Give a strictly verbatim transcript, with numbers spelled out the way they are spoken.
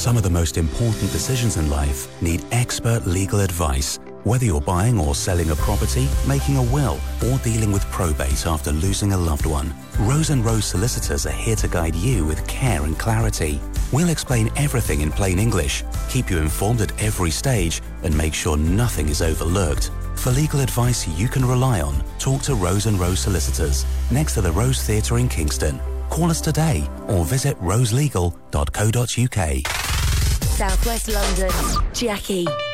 Some of the most important decisions in life need expert legal advice. Whether you're buying or selling a property, making a will, or dealing with probate after losing a loved one, Rose and Rose Solicitors are here to guide you with care and clarity. We'll explain everything in plain English, keep you informed at every stage, and make sure nothing is overlooked. For legal advice you can rely on, talk to Rose and Rose Solicitors, next to the Rose Theatre in Kingston. Call us today or visit roselegal dot co dot uk. South West London, Jackie.